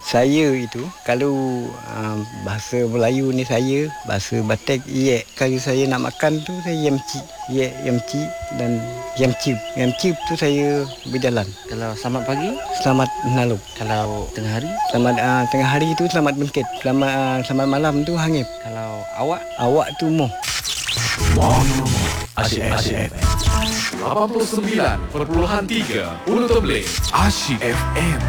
Saya itu kalau bahasa Melayu ni saya, bahasa Batak iek. Kalau saya nak makan tu saya yamci. Iek yamci dan yamci. Yamci tu saya berjalan. Kalau selamat pagi, Selamat naluk. kalau tengah hari, Selamat tengah hari tu selamat bengket. Selamat malam tu hangip. kalau awak. Awak tu moh. Asyik FM 89.3 Pulau Toblik. Asyik FM.